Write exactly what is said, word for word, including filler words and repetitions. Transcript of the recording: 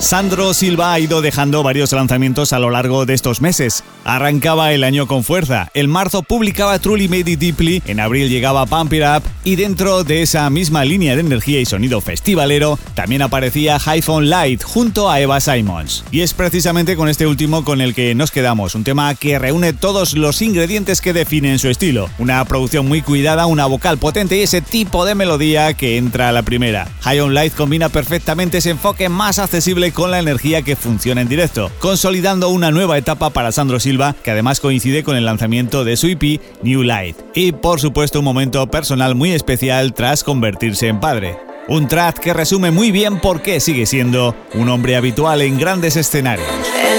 Sandro Silva ha ido dejando varios lanzamientos a lo largo de estos meses. Arrancaba el año con fuerza. En marzo publicaba Truly Made It Deeply, en abril llegaba Pump It Up y dentro de esa misma línea de energía y sonido festivalero también aparecía High On Light junto a Eva Simons. Y es precisamente con este último con el que nos quedamos, un tema que reúne todos los ingredientes que definen su estilo. Una producción muy cuidada, una vocal potente y ese tipo de melodía que entra a la primera. High On Light combina perfectamente ese enfoque más accesible con la energía que funciona en directo, consolidando una nueva etapa para Sandro Silva, que además coincide con el lanzamiento de su E P New Light. Y por supuesto un momento personal muy especial tras convertirse en padre. Un track que resume muy bien por qué sigue siendo un hombre habitual en grandes escenarios.